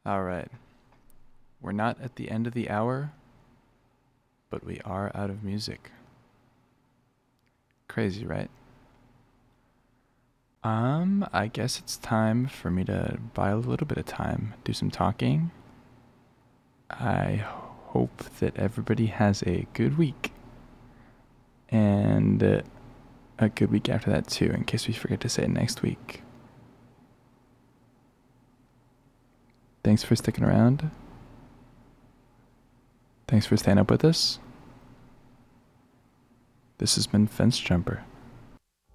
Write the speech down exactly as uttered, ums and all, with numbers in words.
All right. We're not at the end of the hour, but we are out of music. Crazy, right? Um, I guess it's time for me to buy a little bit of time, do some talking. I hope that everybody has a good week. And uh, a good week after that, too, in case we forget to say it next week. Thanks for sticking around. Thanks for staying up with us. This has been Fence Jumper.